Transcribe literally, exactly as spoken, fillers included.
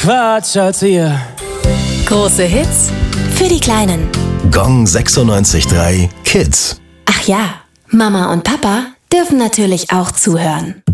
Quatsch als ihr. Große Hits für die Kleinen. Gong sechsundneunzig Komma drei Kids. Ach ja, Mama und Papa dürfen natürlich auch zuhören.